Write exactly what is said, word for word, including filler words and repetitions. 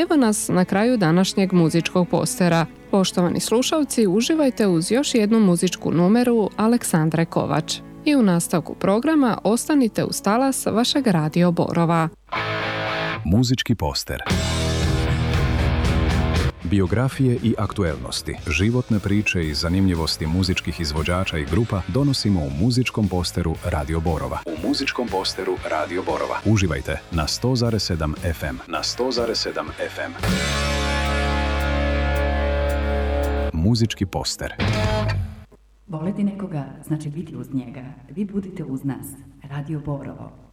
Evo nas na kraju današnjeg muzičkog postera. Poštovani slušalci, uživajte uz još jednu muzičku numeru Aleksandre Kovač. I u nastavku programa ostanite uz talas vašeg Radio Borova. Muzički poster. Biografije i aktuelnosti, životne priče i zanimljivosti muzičkih izvođača i grupa donosimo u muzičkom posteru Radio Borova. U muzičkom posteru Radio Borova. Uživajte na sto zarez sedam ef em. Na sto zarez sedam ef em. Muzički poster. Voleti nekoga znači biti uz njega. Vi budite uz nas. Radio Borovo.